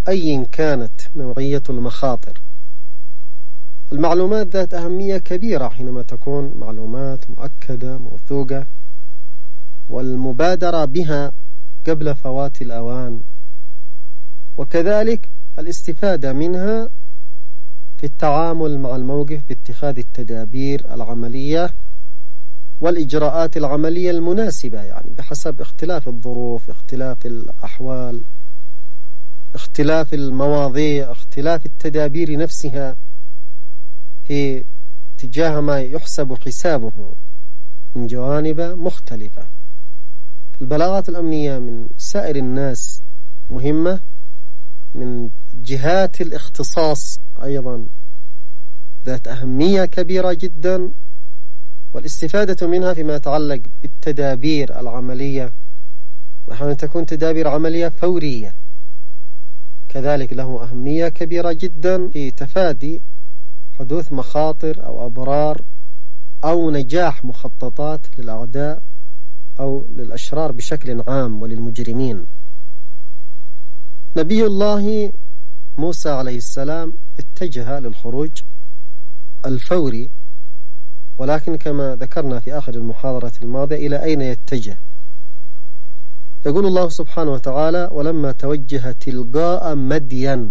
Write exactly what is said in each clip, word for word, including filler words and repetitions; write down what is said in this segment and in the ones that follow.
أي كانت نوعية المخاطر. المعلومات ذات أهمية كبيرة حينما تكون معلومات مؤكدة موثوقة، والمبادرة بها قبل فوات الأوان، وكذلك الاستفادة منها في التعامل مع الموقف باتخاذ التدابير العملية والإجراءات العملية المناسبة، يعني بحسب اختلاف الظروف، اختلاف الأحوال، اختلاف المواضيع، اختلاف التدابير نفسها في تجاه ما يحسب حسابه من جوانب مختلفة. البلاغات الأمنية من سائر الناس مهمة، من جهات الاختصاص أيضا ذات أهمية كبيرة جدا، والاستفادة منها فيما يتعلق بالتدابير العملية، وأحيانا تكون تدابير عملية فورية، كذلك له أهمية كبيرة جدا في تفادي حدوث مخاطر أو أضرار أو نجاح مخططات للأعداء أو للأشرار بشكل عام وللمجرمين. نبي الله موسى عليه السلام اتجه للخروج الفوري، ولكن كما ذكرنا في آخر المحاضرة الماضية إلى أين يتجه؟ يقول الله سبحانه وتعالى: ولما توجه تلقاء مدين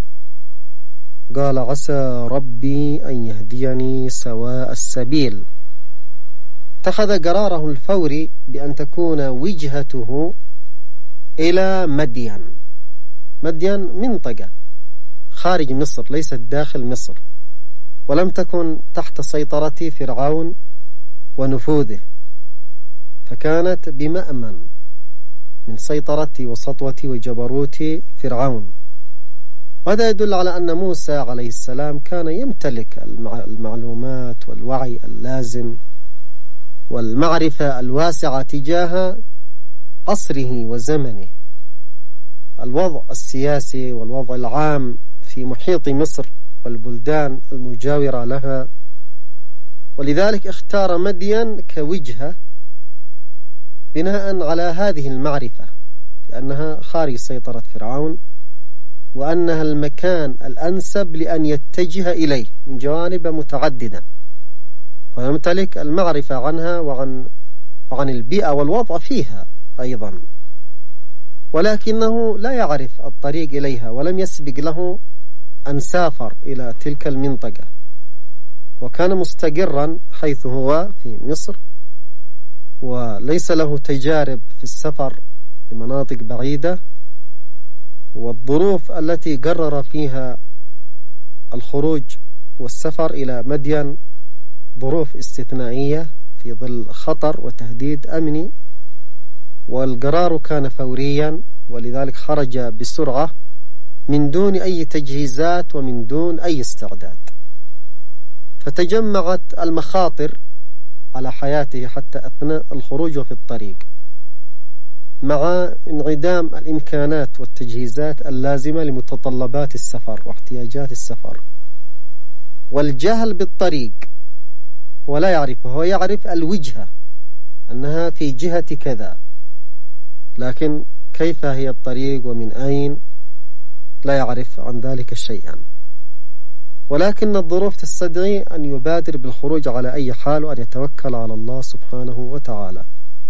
قال عسى ربي أن يهديني سواء السبيل. اتخذ قراره الفوري بأن تكون وجهته إلى مدين. مدين منطقة خارج مصر، ليست داخل مصر، ولم تكن تحت سيطرة فرعون ونفوذه، فكانت بمأمن من سيطرة وسطوة وجبروت فرعون. وهذا يدل على أن موسى عليه السلام كان يمتلك المعلومات والوعي اللازم والمعرفة الواسعة تجاه عصره وزمنه، الوضع السياسي والوضع العام في محيط مصر والبلدان المجاورة لها، ولذلك اختار مدين كوجهة بناء على هذه المعرفة لأنها خارج سيطرة فرعون، وأنها المكان الأنسب لأن يتجه إليه من جوانب متعددة، ويمتلك المعرفة عنها وعن وعن البيئة والوضع فيها أيضا، ولكنه لا يعرف الطريق إليها ولم يسبق له أن سافر إلى تلك المنطقة، وكان مستقرا حيث هو في مصر، وليس له تجارب في السفر لمناطق بعيدة. والظروف التي قرر فيها الخروج والسفر إلى مدين ظروف استثنائية في ظل خطر وتهديد أمني، والقرار كان فوريا، ولذلك خرج بسرعة من دون أي تجهيزات ومن دون أي استعداد، فتجمعت المخاطر على حياته حتى أثناء الخروج وفي الطريق، مع انعدام الإمكانات والتجهيزات اللازمة لمتطلبات السفر واحتياجات السفر، والجهل بالطريق، ولا يعرفه، هو يعرف الوجهة أنها في جهة كذا، لكن كيف هي الطريق ومن أين لا يعرف عن ذلك شيئا، ولكن الظروف تستدعي أن يبادر بالخروج على أي حال وأن يتوكل على الله سبحانه وتعالى.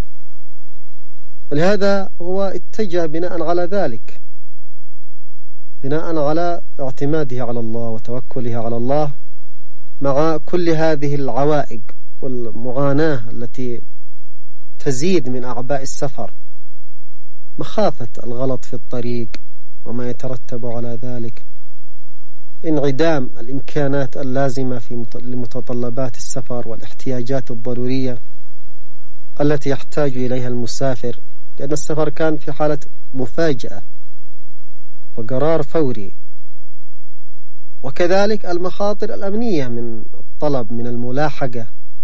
ولهذا هو اتجه بناء على ذلك، بناء على اعتماده على الله وتوكله على الله، مع كل هذه العوائق والمعاناة التي تزيد من أعباء السفر، مخافة الغلط في الطريق وما يترتب على ذلك، انعدام الإمكانات اللازمة في لمتطلبات السفر والاحتياجات الضرورية التي يحتاج إليها المسافر، لأن السفر كان في حالة مفاجأة وقرار فوري. وكذلك المخاطر الأمنية من الطلب من الملاحقة،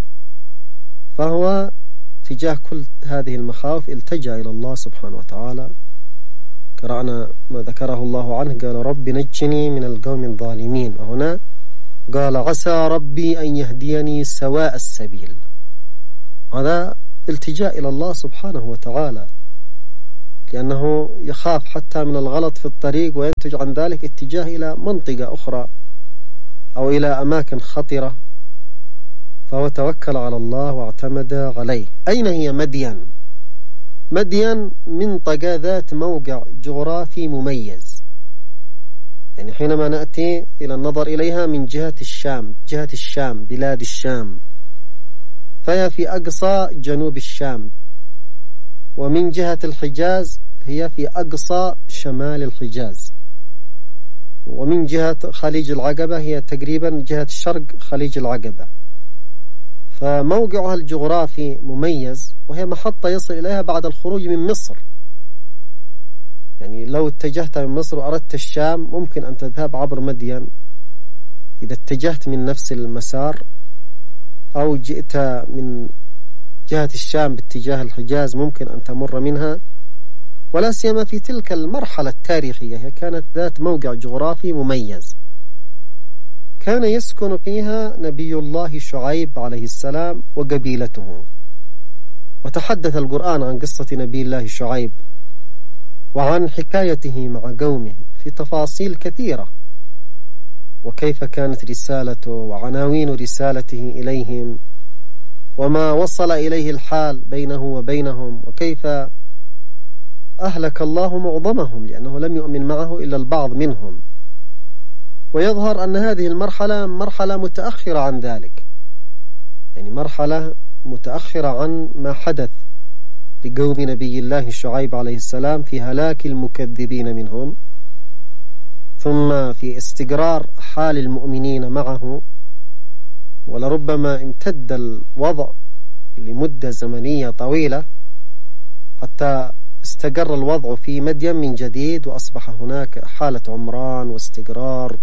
فهو تجاه كل هذه المخاوف التجأ إلى الله سبحانه وتعالى. قرأنا ما ذكره الله عنه، قال رب نجني من القوم الظالمين، وهنا قال عسى ربي أن يهديني سواء السبيل. هذا التجاء إلى الله سبحانه وتعالى، لأنه يخاف حتى من الغلط في الطريق، وينتج عن ذلك اتجاه إلى منطقة أخرى أو إلى أماكن خطرة، فهو توكل على الله واعتمد عليه. أين هي مدين؟ مدين منطقة ذات موقع جغرافي مميز، يعني حينما نأتي إلى النظر إليها من جهة الشام، جهة الشام بلاد الشام، فهي في أقصى جنوب الشام، ومن جهة الحجاز هي في أقصى شمال الحجاز، ومن جهة خليج العقبة هي تقريبا جهة شرق خليج العقبة. فموقعها الجغرافي مميز، وهي محطة يصل إليها بعد الخروج من مصر. يعني لو اتجهت من مصر وأردت الشام ممكن أن تذهب عبر مدين إذا اتجهت من نفس المسار، أو جئت من جهة الشام باتجاه الحجاز ممكن أن تمر منها. ولا سيما في تلك المرحلة التاريخية، هي كانت ذات موقع جغرافي مميز، كان يسكن فيها نبي الله شعيب عليه السلام وقبيلته. وتحدث القرآن عن قصة نبي الله شعيب وعن حكايته مع قومه في تفاصيل كثيرة، وكيف كانت رسالته وعناوين رسالته إليهم، وما وصل إليه الحال بينه وبينهم، وكيف أهلك الله معظمهم لأنه لم يؤمن معه إلا البعض منهم. ويظهر أن هذه المرحلة مرحلة متأخرة عن ذلك، يعني مرحلة متأخرة عن ما حدث لقوم نبي الله شعيب عليه السلام في هلاك المكذبين منهم، ثم في استقرار حال المؤمنين معه. ولربما امتد الوضع لمدة زمنية طويلة حتى استقر الوضع في مدين من جديد، وأصبح هناك حالة عمران واستقرار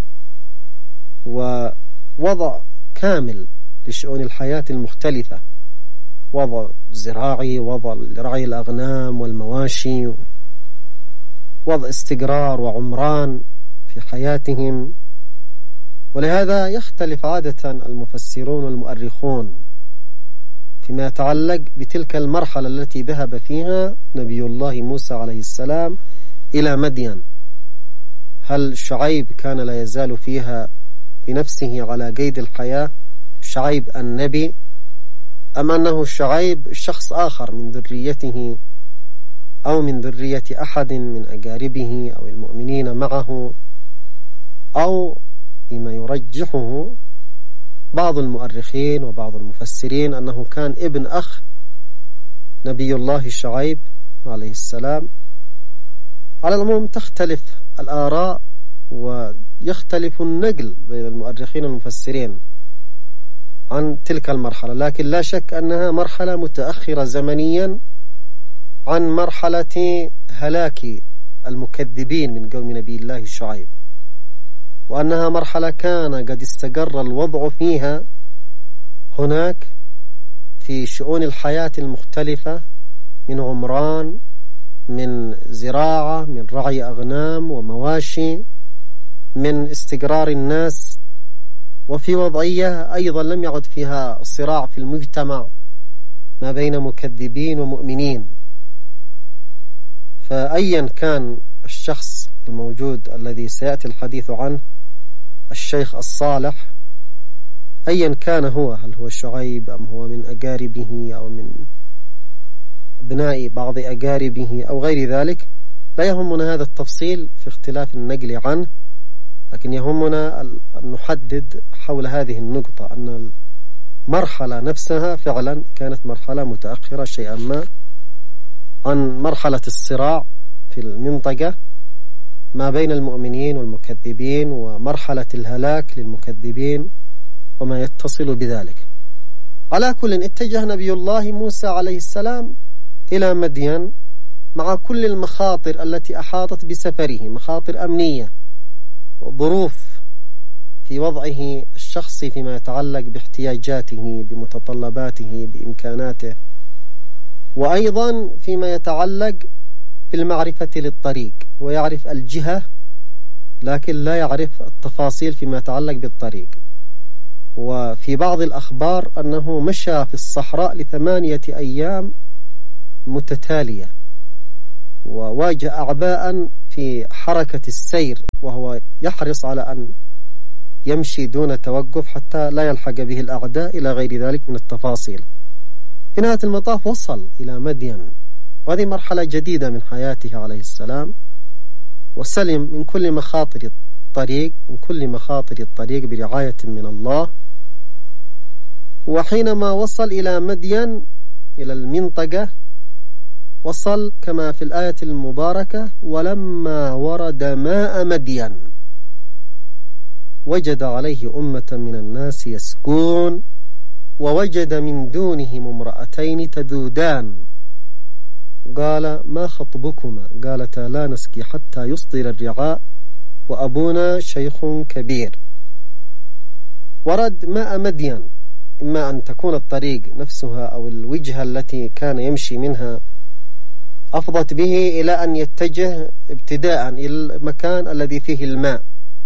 ووضع كامل لشؤون الحياة المختلفة، وضع زراعي، وضع رعي الأغنام والمواشي، وضع استقرار وعمران في حياتهم. ولهذا يختلف عادة المفسرون والمؤرخون فيما يتعلق بتلك المرحلة التي ذهب فيها نبي الله موسى عليه السلام إلى مدين. هل شعيب كان لا يزال فيها بنفسه على قيد الحياة، شعيب النبي، أم أنه شعيب شخص آخر من ذريته أو من ذرية أحد من أقاربه أو المؤمنين معه، أو فيما يرجحه بعض المؤرخين وبعض المفسرين أنه كان ابن أخ نبي الله شعيب عليه السلام. على العموم تختلف الآراء ويختلف النقل بين المؤرخين والمفسرين عن تلك المرحلة، لكن لا شك أنها مرحلة متأخرة زمنيا عن مرحلة هلاك المكذبين من قوم نبي الله شعيب، وأنها مرحلة كان قد استقر الوضع فيها هناك في شؤون الحياة المختلفة، من عمران، من زراعة، من رعي أغنام ومواشي، من استقرار الناس، وفي وضعية أيضا لم يعد فيها صراع في المجتمع ما بين مكذبين ومؤمنين. فأيا كان الشخص الموجود الذي سيأتي الحديث عنه، الشيخ الصالح، أيا كان هو، هل هو شعيب أم هو من أقاربه أو من أبناء بعض أقاربه أو غير ذلك، لا يهمنا هذا التفصيل في اختلاف النقل عنه، لكن يهمنا أن نحدد حول هذه النقطة أن المرحلة نفسها فعلا كانت مرحلة متأخرة شيئا ما عن مرحلة الصراع في المنطقة ما بين المؤمنين والمكذبين، ومرحلة الهلاك للمكذبين وما يتصل بذلك. على كل اتجه نبي الله موسى عليه السلام إلى مدين مع كل المخاطر التي أحاطت بسفره، مخاطر أمنية، ظروف في وضعه الشخصي فيما يتعلق باحتياجاته، بمتطلباته، بإمكاناته، وأيضا فيما يتعلق بالمعرفة للطريق، ويعرف الجهة لكن لا يعرف التفاصيل فيما يتعلق بالطريق. وفي بعض الأخبار أنه مشى في الصحراء لثمانية أيام متتالية وواجه أعباء في حركة السير، وهو يحرص على أن يمشي دون توقف حتى لا يلحق به الأعداء إلى غير ذلك من التفاصيل. في نهاية المطاف وصل إلى مدين، وهذه مرحلة جديدة من حياته عليه السلام، وسلم من كل مخاطر الطريق من كل مخاطر الطريق برعاية من الله. وحينما وصل إلى مدين، إلى المنطقة، وصل كما في الآية المباركة: ولما ورد ماء مدين وجد عليه أمة من الناس يسكون ووجد من دونهم امرأتين تذودان قال ما خطبكما قالتا لا نسقي حتى يصدر الرعاء وأبونا شيخ كبير. ورد ماء مدين، إما أن تكون الطريق نفسها أو الوجهة التي كان يمشي منها أفضت به إلى أن يتجه ابتداء إلى المكان الذي فيه الماء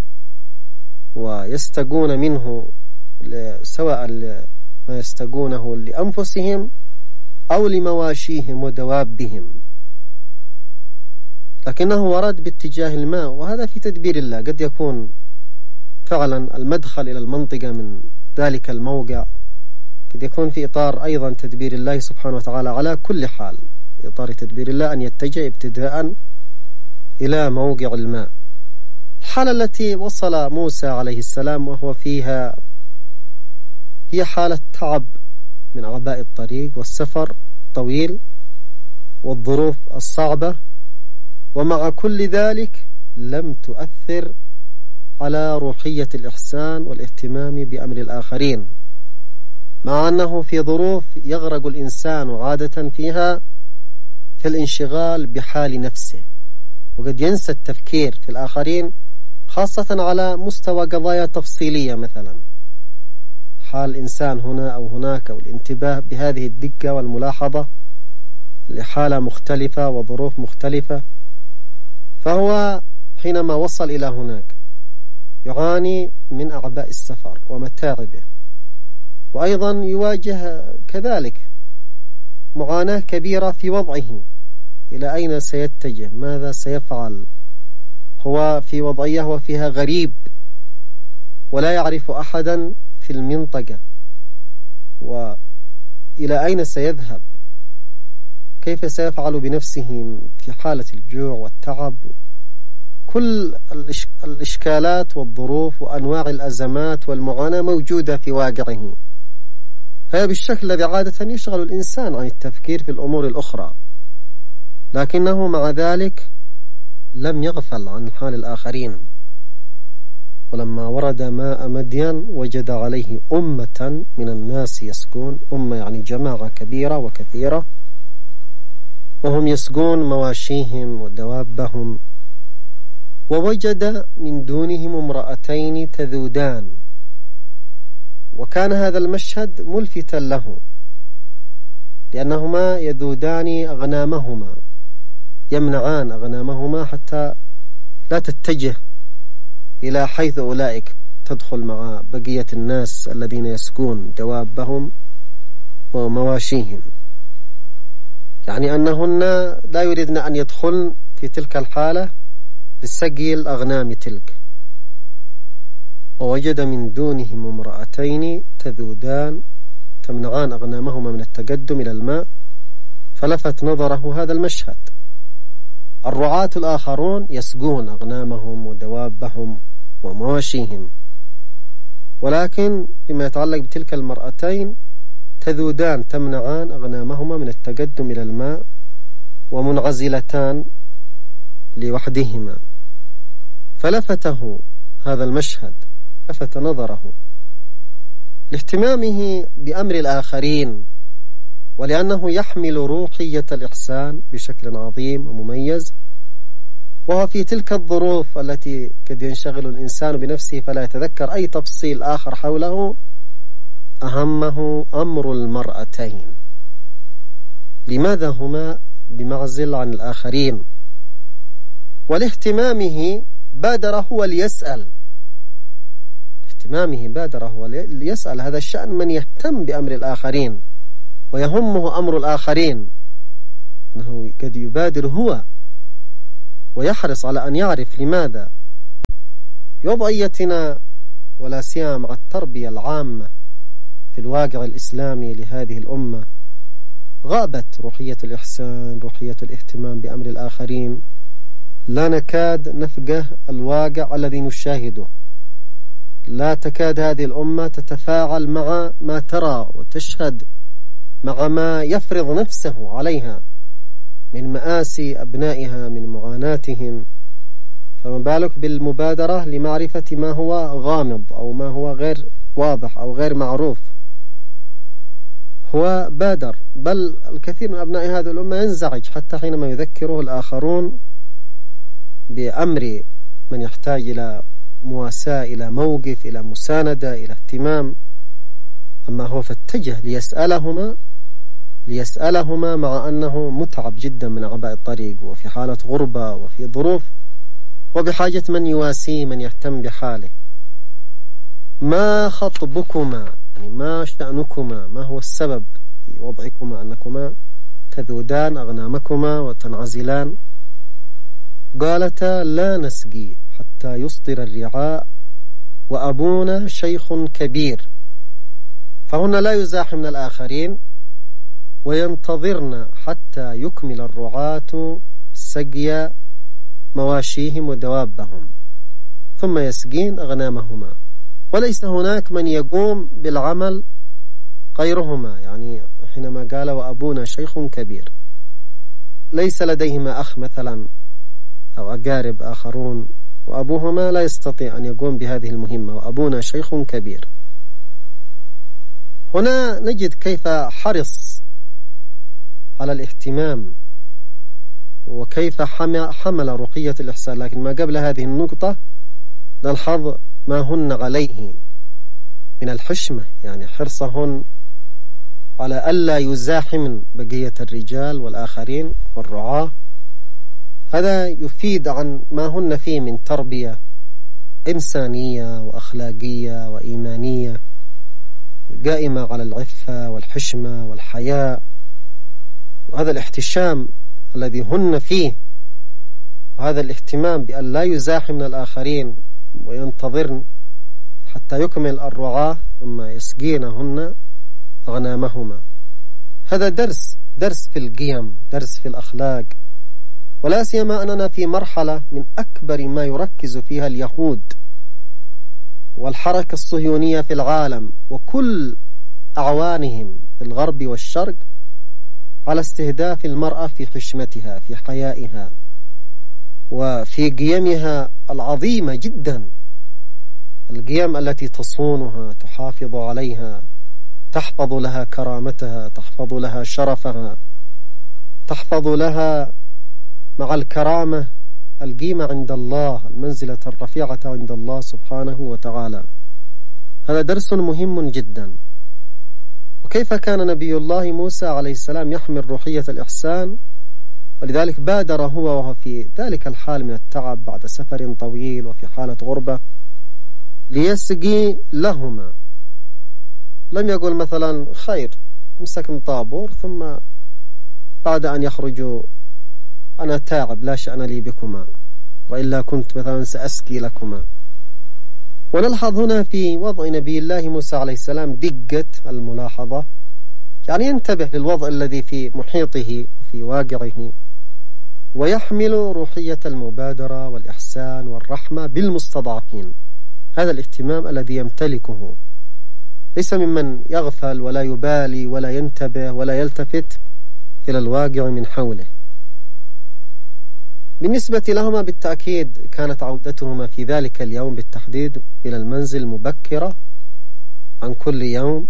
ويستقون منه، سواء ما يستقونه لأنفسهم أو لمواشيهم ودوابهم، لكنه ورد باتجاه الماء، وهذا في تدبير الله. قد يكون فعلا المدخل إلى المنطقة من ذلك الموقع قد يكون في إطار أيضا تدبير الله سبحانه وتعالى. على كل حال في إطار تدبير الله أن يتجه ابتداء إلى موقع الماء. الحالة التي وصل موسى عليه السلام وهو فيها هي حالة تعب من أعباء الطريق والسفر الطويل والظروف الصعبة، ومع كل ذلك لم تؤثر على روحية الإحسان والاهتمام بأمر الآخرين، مع أنه في ظروف يغرق الإنسان عادة فيها في الانشغال بحال نفسه، وقد ينسى التفكير في الآخرين، خاصة على مستوى قضايا تفصيلية، مثلا حال الإنسان هنا أو هناك، أو الانتباه بهذه الدقة والملاحظة لحالة مختلفة وظروف مختلفة. فهو حينما وصل إلى هناك يعاني من أعباء السفر ومتاعبه، وأيضا يواجه كذلك معاناة كبيرة في وضعه، إلى أين سيتجه، ماذا سيفعل. هو في وضعية وفيها غريب ولا يعرف أحدا في المنطقة، وإلى أين سيذهب، كيف سيفعل بنفسه في حالة الجوع والتعب. كل الإشكالات والظروف وأنواع الأزمات والمعاناة موجودة في واقعه، فهي بالشكل الذي عادة يشغل الإنسان عن التفكير في الأمور الأخرى، لكنه مع ذلك لم يغفل عن حال الآخرين. ولما ورد ماء مدين وجد عليه أمة من الناس يسكون، أمة يعني جماعة كبيرة وكثيرة، وهم يسقون مواشيهم ودوابهم. ووجد من دونهم امرأتين تذودان، وكان هذا المشهد ملفتا له، لأنهما يذودان أغنامهما، يمنعان أغنامهما حتى لا تتجه إلى حيث أولئك تدخل مع بقية الناس الذين يسقون دوابهم ومواشيهم، يعني أنهن لا يريدن أن يدخلن في تلك الحالة لسقي الأغنام تلك. ووجد من دونهم امرأتين تذودان تمنعان أغنامهما من التقدم إلى الماء، فلفت نظره هذا المشهد. الرعاة الآخرون يسقون أغنامهم ودوابهم ومواشيهم، ولكن فيما يتعلق بتلك المرأتين تذودان تمنعان أغنامهما من التقدم إلى الماء ومنعزلتان لوحدهما. فلفته هذا المشهد، لفت نظره لاهتمامه بأمر الآخرين، ولأنه يحمل روحية الإحسان بشكل عظيم ومميز، وهو في تلك الظروف التي قد ينشغل الإنسان بنفسه فلا يتذكر أي تفصيل آخر حوله. أهمه أمر المرأتين، لماذا هما بمعزل عن الآخرين؟ ولاهتمامه بادر هو ليسأل، اهتمامه بادر هو ليسأل. هذا الشأن من يهتم بأمر الآخرين ويهمه أمر الآخرين، أنه قد يبادر هو ويحرص على أن يعرف لماذا في وضعيتنا ولا سيما مع التربية العامة في الواقع الإسلامي لهذه الأمة غابت روحية الإحسان، روحية الاهتمام بأمر الآخرين. لا نكاد نفقه الواقع الذي نشاهده. لا تكاد هذه الأمة تتفاعل مع ما ترى وتشهد، مع ما يفرض نفسه عليها من مآسي أبنائها، من معاناتهم. فما بالك بالمبادرة لمعرفة ما هو غامض أو ما هو غير واضح أو غير معروف. هو بادر، بل الكثير من أبناء هذه الأمة ينزعج حتى حينما يذكره الآخرون بأمر من يحتاج إلى مواساة، إلى موقف، إلى مساندة، إلى اهتمام. أما هو فاتجه ليسألهما ليسألهما مع أنه متعب جدا من عباء الطريق وفي حالة غربة وفي ظروف وبحاجة من يواسيه، من يهتم بحاله. ما خطبكما، يعني ما شأنكما، ما هو السبب في وضعكما أنكما تذودان أغنامكما وتنعزلان؟ قالتا لا نسقي حتى يصدر الرعاء وأبونا شيخ كبير. فهن لا يزاحمن الآخرين وينتظرن حتى يكمل الرعاة سقي مواشيهم ودوابهم ثم يسقين أغنامهما، وليس هناك من يقوم بالعمل غيرهما. يعني حينما قال وأبونا شيخ كبير، ليس لديهما أخ مثلا أو أقارب آخرون، وأبوهما لا يستطيع أن يقوم بهذه المهمة، وأبونا شيخ كبير. هنا نجد كيف حرص على الاهتمام وكيف حمل رقية الإحسان. لكن ما قبل هذه النقطة نلحظ ما هن عليه من الحشمة، يعني حرصهن على ألا يزاحمن بقية الرجال والآخرين والرعاة. هذا يفيد عن ما هن فيه من تربية إنسانية وأخلاقية وإيمانية قائمة على العفة والحشمة والحياء، وهذا الاحتشام الذي هن فيه، وهذا الاهتمام بأن لا يزاحمن الآخرين وينتظرن حتى يكمل الرعاة ثم يسقينهن أغنامهما. هذا درس درس في القيم، درس في الأخلاق. ولا سيما أننا في مرحلة من أكبر ما يركز فيها اليهود والحركة الصهيونية في العالم وكل أعوانهم في الغرب والشرق على استهداف المرأة في حشمتها، في حيائها، وفي قيمها العظيمة جدا، القيم التي تصونها، تحافظ عليها، تحفظ لها كرامتها، تحفظ لها شرفها، تحفظ لها مع الكرامة القيمة عند الله، المنزلة الرفيعة عند الله سبحانه وتعالى. هذا درس مهم جدا. وكيف كان نبي الله موسى عليه السلام يحمل روحية الإحسان، ولذلك بادر هو وهو في ذلك الحال من التعب بعد سفر طويل وفي حالة غربة ليسقي لهما. لم يقل مثلا خير امسكن طابور ثم بعد أن يخرجوا أنا تاعب لا شأن لي بكما، وإلا كنت مثلا سأسقي لكما. ونلحظ هنا في وضع نبي الله موسى عليه السلام دقة الملاحظة، يعني ينتبه للوضع الذي في محيطه وفي واقعه، ويحمل روحية المبادرة والإحسان والرحمة بالمستضعفين. هذا الاهتمام الذي يمتلكه، ليس ممن يغفل ولا يبالي ولا ينتبه ولا يلتفت إلى الواقع من حوله. بالنسبة لهما بالتأكيد كانت عودتهما في ذلك اليوم بالتحديد إلى المنزل مبكرة عن كل يوم،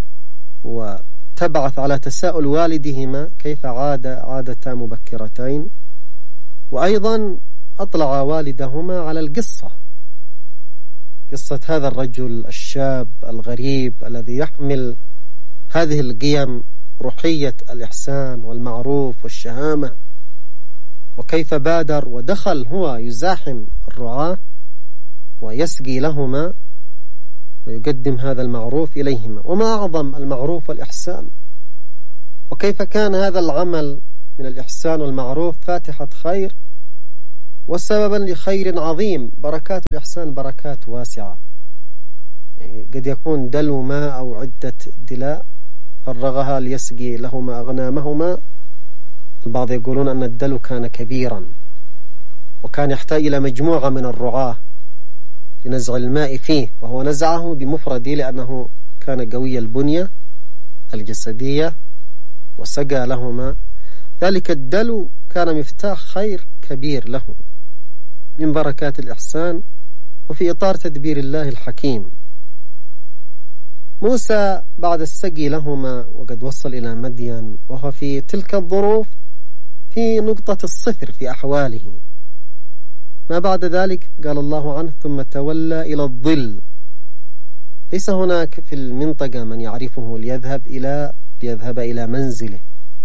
وتبعث على تساؤل والدهما كيف عاد عادتا مبكرتين. وأيضا أطلع والدهما على القصة، قصة هذا الرجل الشاب الغريب الذي يحمل هذه القيم، روحية الإحسان والمعروف والشهامة، وكيف بادر ودخل هو يزاحم الرعاة ويسقي لهما ويقدم هذا المعروف إليهما. وما أعظم المعروف والإحسان، وكيف كان هذا العمل من الإحسان والمعروف فاتحة خير وسببا لخير عظيم. بركات الإحسان بركات واسعة، يعني قد يكون دلو ماء أو عدة دلاء فرغها ليسقي لهما أغنامهما. البعض يقولون أن الدلو كان كبيرا وكان يحتاج إلى مجموعة من الرعاة لنزع الماء فيه، وهو نزعه بمفرده لأنه كان قوي البنية الجسدية وسقى لهما. ذلك الدلو كان مفتاح خير كبير له من بركات الإحسان وفي إطار تدبير الله الحكيم. موسى بعد السقي لهما وقد وصل إلى مدين وهو في تلك الظروف في نقطة الصفر في أحواله. ما بعد ذلك قال الله عنه ثم تولى إلى الظل. ليس هناك في المنطقة من يعرفه ليذهب إلى ليذهب إلى منزله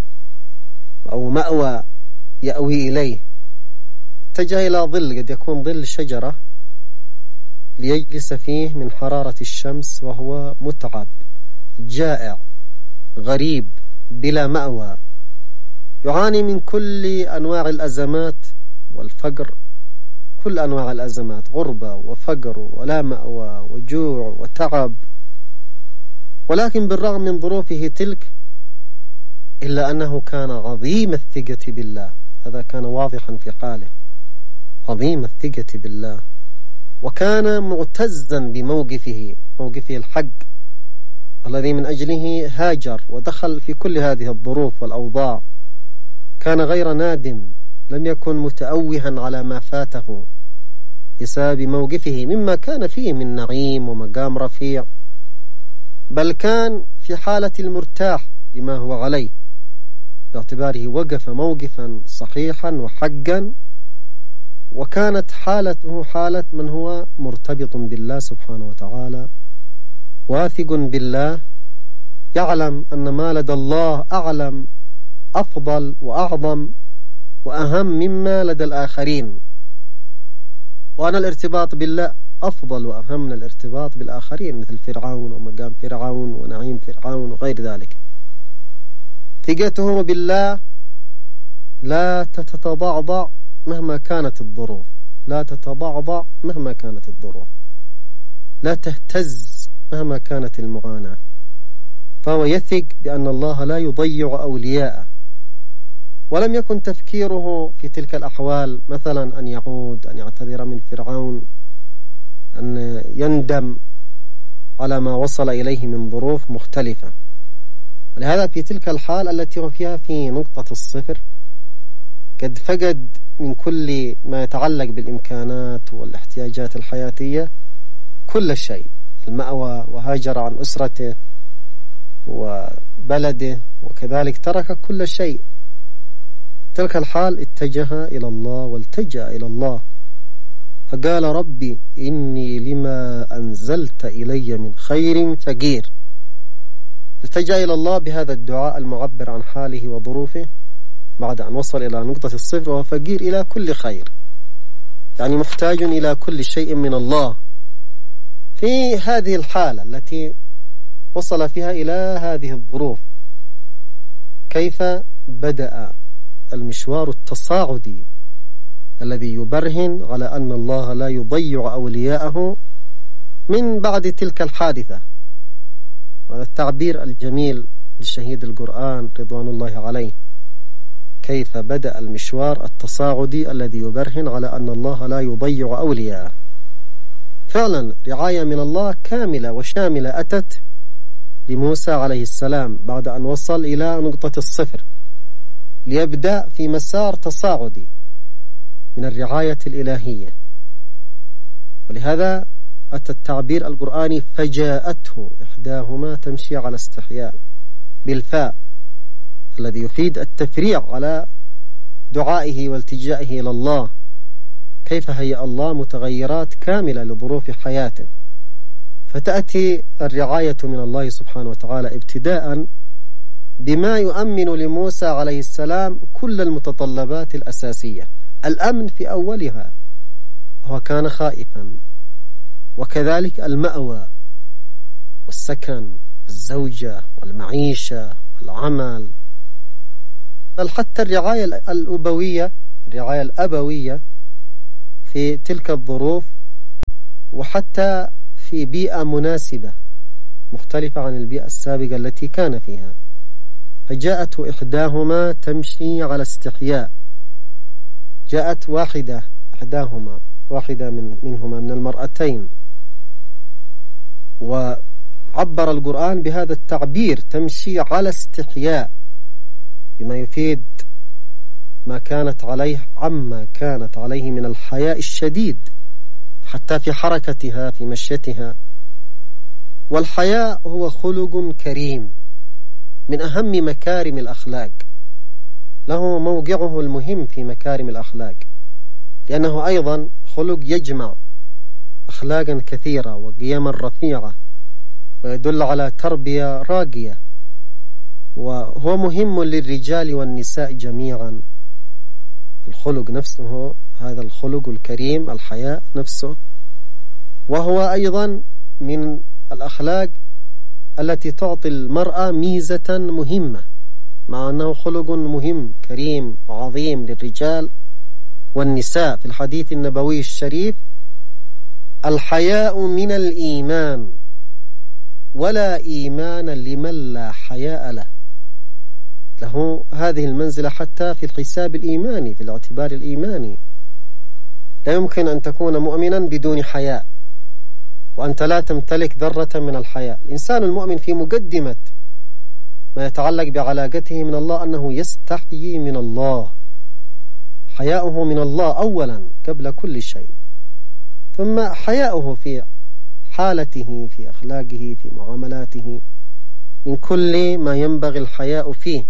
أو مأوى يأوي إليه، اتجه إلى ظل، قد يكون ظل شجرة ليجلس فيه من حرارة الشمس وهو متعب جائع غريب بلا مأوى، يعاني من كل أنواع الأزمات والفقر، كل أنواع الأزمات، غربة وفقر ولا مأوى وجوع وتعب. ولكن بالرغم من ظروفه تلك إلا أنه كان عظيم الثقة بالله. هذا كان واضحا في حاله، عظيم الثقة بالله، وكان معتزا بموقفه، موقفه الحق الذي من أجله هاجر ودخل في كل هذه الظروف والأوضاع. كان غير نادم، لم يكن متأوها على ما فاته بسبب موقفه مما كان فيه من نعيم ومقام رفيع، بل كان في حالة المرتاح لما هو عليه باعتباره وقف موقفا صحيحا وحقا، وكانت حالته حالة من هو مرتبط بالله سبحانه وتعالى، واثق بالله، يعلم أن ما لدى الله أعلم أفضل وأعظم وأهم مما لدى الآخرين، وأن الارتباط بالله أفضل وأهم من الارتباط بالآخرين مثل فرعون ومقام فرعون ونعيم فرعون وغير ذلك. ثقته بالله لا تتضعضع مهما كانت الظروف، لا تتضعضع مهما كانت الظروف، لا تهتز مهما كانت المعاناة، فهو يثق بأن الله لا يضيع أولياءه. ولم يكن تفكيره في تلك الأحوال مثلا أن يعود، أن يعتذر من فرعون، أن يندم على ما وصل إليه من ظروف مختلفة. ولهذا في تلك الحال التي هو فيها في نقطة الصفر قد فقد من كل ما يتعلق بالإمكانات والاحتياجات الحياتية كل شيء، المأوى، وهاجر عن أسرته وبلده، وكذلك ترك كل شيء. تلك الحال اتجه إلى الله والتجأ إلى الله فقال ربي إني لما أنزلت إلي من خير فقير. التجأ إلى الله بهذا الدعاء المعبر عن حاله وظروفه بعد أن وصل إلى نقطة الصفر، وهو فقير إلى كل خير، يعني محتاج إلى كل شيء من الله. في هذه الحالة التي وصل فيها إلى هذه الظروف كيف بدأ المشوار التصاعدي الذي يبرهن على أن الله لا يضيع أولياءه من بعد تلك الحادثة. هذا التعبير الجميل لشهيد القرآن رضوان الله عليه، كيف بدأ المشوار التصاعدي الذي يبرهن على أن الله لا يضيع أولياءه. فعلا رعاية من الله كاملة وشاملة أتت لموسى عليه السلام بعد أن وصل إلى نقطة الصفر ليبدأ في مسار تصاعدي من الرعاية الإلهية. ولهذا أتى التعبير القرآني فجاءته إحداهما تمشي على استحياء بالفاء، الذي يفيد التفريع على دعائه والتجائه إلى الله، كيف هيأ الله متغيرات كاملة لظروف حياته. فتأتي الرعاية من الله سبحانه وتعالى ابتداء بما يؤمن لموسى عليه السلام كل المتطلبات الأساسية. الأمن في أولها، هو كان خائفا، وكذلك المأوى والسكن، الزوجة والمعيشة والعمل، بل حتى الرعاية الأبوية، الرعاية الأبوية في تلك الظروف، وحتى في بيئة مناسبة مختلفة عن البيئة السابقة التي كان فيها. فجاءت إحداهما تمشي على استحياء، جاءت واحدة إحداهما واحدة من منهما من المرأتين، وعبر القرآن بهذا التعبير تمشي على استحياء، بما يفيد ما كانت عليه عما كانت عليه من الحياء الشديد حتى في حركتها في مشيتها. والحياء هو خلق كريم من أهم مكارم الأخلاق، له موقعه المهم في مكارم الأخلاق، لأنه أيضا خلق يجمع أخلاقا كثيرة وقيما رفيعة، ويدل على تربية راقية، وهو مهم للرجال والنساء جميعا. الخلق نفسه، هذا الخلق الكريم الحياء نفسه، وهو أيضا من الأخلاق التي تعطي المرأة ميزة مهمة، مع أنه خلق مهم كريم وعظيم للرجال والنساء. في الحديث النبوي الشريف: الحياء من الإيمان، ولا إيمان لمن لا حياء له. له هذه المنزلة حتى في الحساب الإيماني، في الاعتبار الإيماني. لا يمكن أن تكون مؤمنا بدون حياء، وأنت لا تمتلك ذرة من الحياء. الإنسان المؤمن في مقدمة ما يتعلق بعلاقته من الله أنه يستحيي من الله، حياؤه من الله أولا قبل كل شيء، ثم حياؤه في حالته، في أخلاقه، في معاملاته، من كل ما ينبغي الحياء فيه.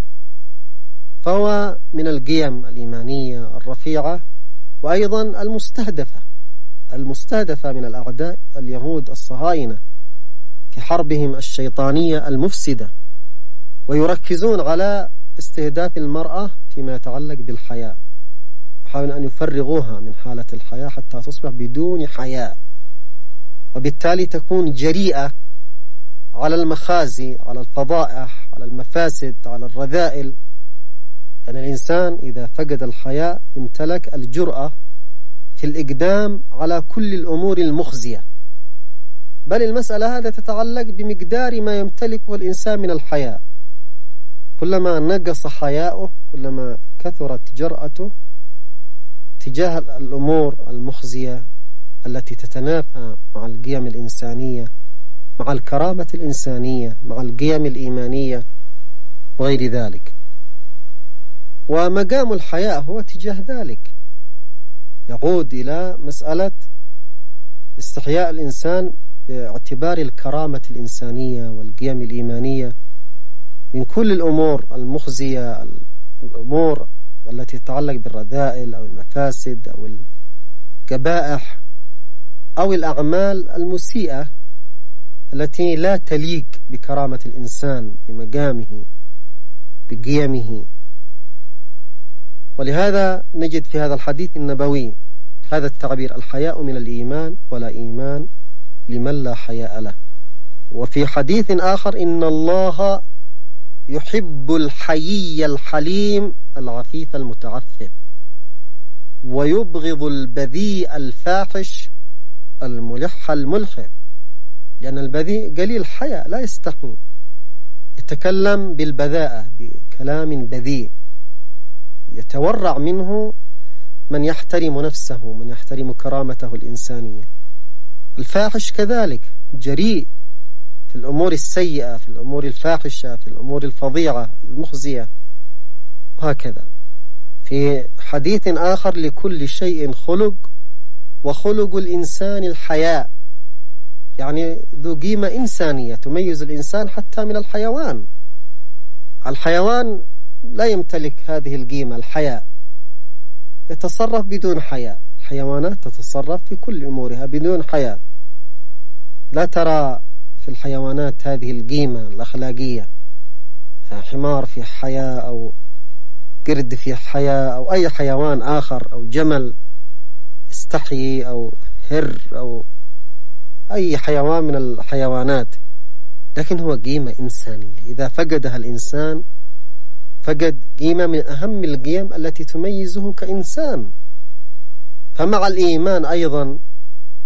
فهو من القيم الإيمانية الرفيعة، وأيضا المستهدفة المستهدفة من الأعداء اليهود الصهاينة في حربهم الشيطانية المفسدة، ويركزون على استهداف المرأة فيما يتعلق بالحياء، يحاولون أن يفرغوها من حالة الحياة حتى تصبح بدون حياء، وبالتالي تكون جريئة على المخازي، على الفضائح، على المفاسد، على الرذائل. لأن الإنسان إذا فقد الحياء امتلك الجرأة في الإقدام على كل الأمور المخزية. بل المسألة هذا تتعلق بمقدار ما يمتلكه الإنسان من الحياء. كلما نقص حياؤه كلما كثرت جرأته تجاه الأمور المخزية التي تتنافى مع القيم الإنسانية، مع الكرامة الإنسانية، مع القيم الإيمانية وغير ذلك. ومقام الحياء هو تجاه ذلك، يعود إلى مسألة استحياء الإنسان باعتبار الكرامة الإنسانية والقيم الإيمانية من كل الأمور المخزية، الأمور التي تتعلق بالرذائل أو المفاسد أو القبائح أو الأعمال المسيئة التي لا تليق بكرامة الإنسان، بمقامه، بقيمه. ولهذا نجد في هذا الحديث النبوي هذا التعبير: الحياء من الإيمان، ولا إيمان لمن لا حياء له. وفي حديث آخر: إن الله يحب الحيي الحليم العفيف المتعفف، ويبغض البذيء الفاحش الملح الملحف. لأن البذيء قليل حياء، لا يستحي، يتكلم بالبذاءة، بكلام بذيء، يتورع منه من يحترم نفسه، من يحترم كرامته الإنسانية. الفاحش كذلك جريء في الأمور السيئة، في الأمور الفاحشة، في الأمور الفظيعة المخزية، وهكذا. في حديث آخر: لكل شيء خلق، وخلق الإنسان الحياء، يعني ذو قيمة إنسانية تميز الإنسان حتى من الحيوان. الحيوان لا يمتلك هذه القيمة، الحياء، يتصرف بدون حياء. الحيوانات تتصرف في كل أمورها بدون حياء، لا ترى في الحيوانات هذه القيمة الأخلاقية. حمار في حياء، أو قرد في حياء، أو أي حيوان آخر، أو جمل استحيي، أو هر، أو أي حيوان من الحيوانات، لكن هو قيمة إنسانية. إذا فقدها الإنسان فقد قيمة من أهم القيم التي تميزه كإنسان. فمع الإيمان أيضا